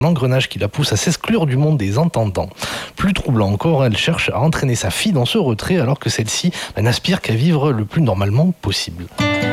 L'engrenage qui la pousse à s'exclure du monde des entendants. Plus troublant encore, elle cherche à entraîner sa fille dans ce retrait alors que celle-ci n'aspire qu'à vivre le plus normalement possible.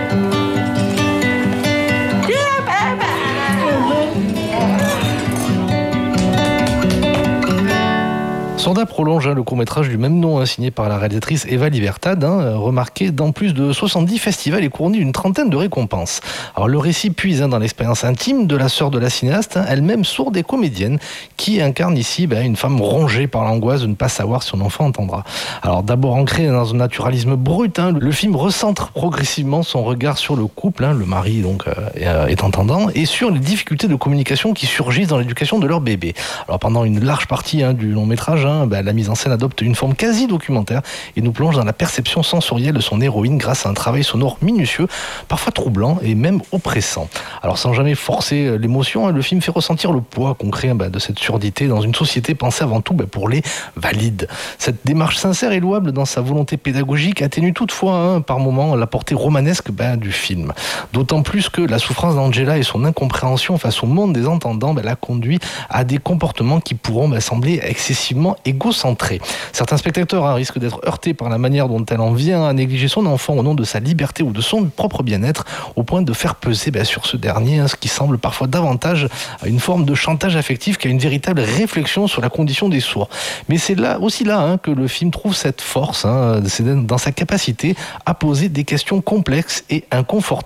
Sorda prolonge le court-métrage du même nom, signé par la réalisatrice Eva Libertad, remarqué dans plus de 70 festivals et couronné d'une trentaine de récompenses. Alors le récit puise dans l'expérience intime de la sœur de la cinéaste, elle-même sourde et comédienne, qui incarne ici une femme rongée par l'angoisse de ne pas savoir si son enfant entendra. Alors d'abord ancré dans un naturalisme brut, le film recentre progressivement son regard sur le couple, le mari donc est entendant, et sur les difficultés de communication qui surgissent dans l'éducation de leur bébé. Alors pendant une large partie du long métrage, la mise en scène adopte une forme quasi documentaire et nous plonge dans la perception sensorielle de son héroïne grâce à un travail sonore minutieux, parfois troublant et même oppressant. Alors sans jamais forcer l'émotion, le film fait ressentir le poids concret de cette surdité dans une société pensée avant tout pour les valides. Cette démarche sincère et louable dans sa volonté pédagogique atténue toutefois par moments la portée romanesque du film. D'autant plus que la souffrance d'Angela et son incompréhension face au monde des entendants la conduit à des comportements qui pourront sembler excessivement égocentré. Certains spectateurs risquent d'être heurtés par la manière dont elle en vient à négliger son enfant au nom de sa liberté ou de son propre bien-être, au point de faire peser sur ce dernier ce qui semble parfois davantage à une forme de chantage affectif qu'à une véritable réflexion sur la condition des sourds. Mais c'est là que le film trouve cette force, c'est dans sa capacité à poser des questions complexes et inconfortables.